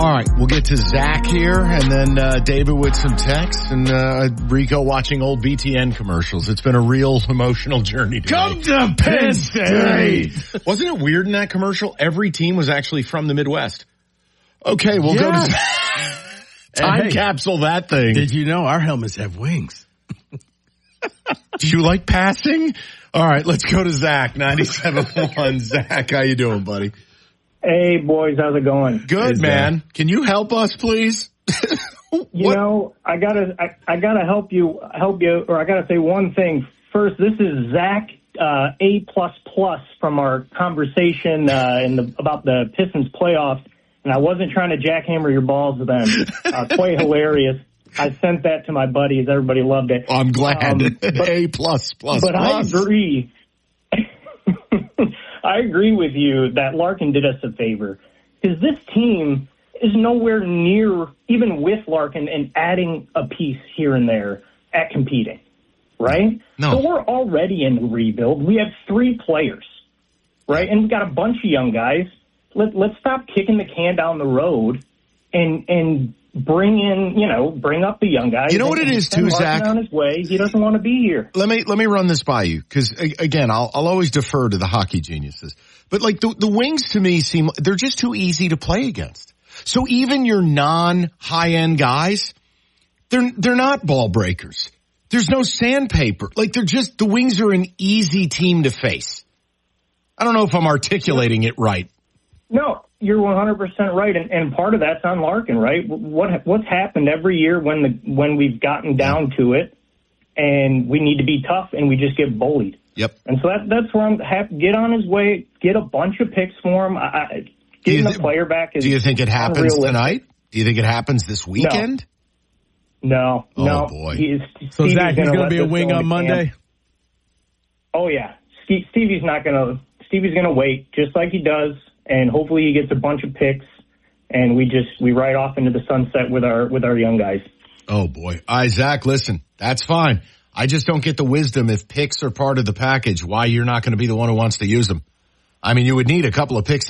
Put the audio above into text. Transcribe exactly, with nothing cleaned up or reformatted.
All right, we'll get to Zach here, and then uh, David with some texts, and uh, Rico watching old B T N commercials. It's been a real emotional journey today. Come to Penn State! Wasn't it weird in that commercial? Every team was actually from the Midwest. Okay, we'll yeah. go to time hey, capsule that thing. Did you know our helmets have wings? Do you like passing? All right, let's go to Zach, ninety-seven point one. Zach, how you doing, buddy? Hey, boys, how's it going? Good, man. That? Can you help us, please? you know, I gotta, I, I gotta help you, help you, or I gotta say one thing. First, this is Zach, uh, A plus plus from our conversation, uh, in the, about the Pistons playoffs, and I wasn't trying to jackhammer your balls then. Uh, quite hilarious. I sent that to my buddies. Everybody loved it. I'm glad. Um, but, A plus plus But plus. I agree. I agree with you that Larkin did us a favor, because this team is nowhere near, even with Larkin and adding a piece here and there, at competing, right? No. So we're already in the rebuild. We have three players, right? And we've got a bunch of young guys. Let, let's stop kicking the can down the road and and bring in, you know, bring up the young guys. You know what it is too, Zach? On his way. He doesn't want to be here. Let me let me run this by you, because again, I'll I'll always defer to the hockey geniuses. But like the the Wings to me seem they're just too easy to play against. So even your non high end guys, they're they're not ball breakers. There's no sandpaper. Like they're just the Wings are an easy team to face. I don't know if I'm articulating it right. No. You're one hundred percent right, and, and part of that's on Larkin, right? What what's happened every year when the when we've gotten down to it, and we need to be tough, and we just get bullied. Yep. And so that that's where I'm have get on his way, get a bunch of picks for him. I, getting th- the player back is. Do you think it happens tonight? Do you think it happens this weekend? No, no. Oh no. boy. He is, so Zach, he's going to be a wing on Monday. Camp. Oh yeah, Steve, Stevie's not going to. Stevie's going to wait, just like he does. And hopefully he gets a bunch of picks, and we just we ride off into the sunset with our with our young guys. Oh boy, Isaac, listen, that's fine. I just don't get the wisdom if picks are part of the package. Why you're not going to be the one who wants to use them? I mean, you would need a couple of picks